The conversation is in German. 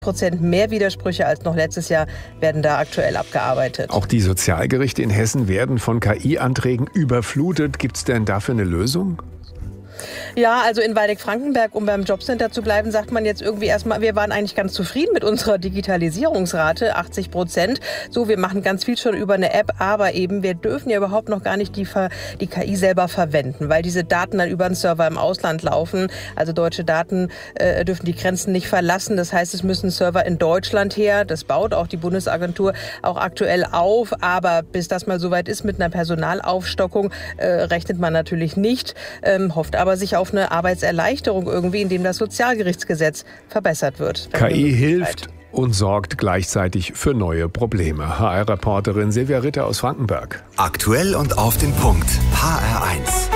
Prozent mehr Widersprüche als noch letztes Jahr werden da aktuell abgearbeitet. Auch die Sozialgerichte in Hessen werden von KI-Anträgen überflutet. Gibt es denn dafür eine Lösung? Ja, also in Waldeck-Frankenberg, um beim Jobcenter zu bleiben, sagt man jetzt irgendwie erstmal, wir waren eigentlich ganz zufrieden mit unserer Digitalisierungsrate, 80%. So, wir machen ganz viel schon über eine App, aber eben, wir dürfen ja überhaupt noch gar nicht die KI selber verwenden, weil diese Daten dann über einen Server im Ausland laufen. Also deutsche Daten dürfen die Grenzen nicht verlassen. Das heißt, es müssen Server in Deutschland her. Das baut auch die Bundesagentur auch aktuell auf. Aber bis das mal soweit ist mit einer Personalaufstockung, rechnet man natürlich nicht, hofft aber sich auf eine Arbeitserleichterung irgendwie, indem das Sozialgerichtsgesetz verbessert wird. KI hilft und sorgt gleichzeitig für neue Probleme. HR-Reporterin Silvia Ritter aus Frankenberg. Aktuell und auf den Punkt. HR1.